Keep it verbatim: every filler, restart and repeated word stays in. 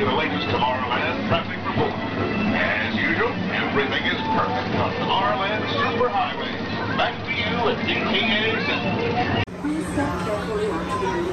you the latest Tomorrowland traffic report. As usual, everything is perfect on Tomorrowland Superhighway.